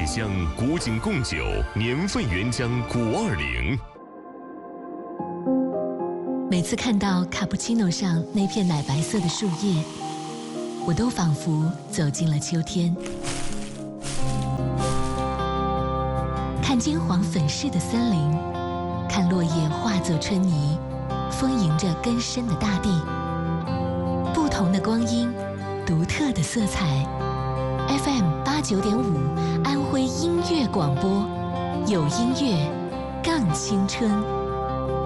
香古井贡酒年份原浆520。 每次看到卡布奇诺上那片奶白色的树叶，我都仿佛走进了秋天。看金黄粉饰的森林，看落叶化作春泥，丰盈着根深的大地。不同的光阴，独特的色彩。FM 89.5，安徽音乐广播，有音乐，更青春。